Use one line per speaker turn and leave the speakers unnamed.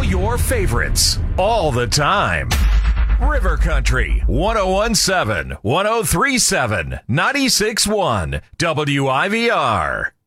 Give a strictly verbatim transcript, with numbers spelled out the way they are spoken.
your favorites, all the time. River Country, one oh one seven, one oh three seven, ninety-six point one, W I V R.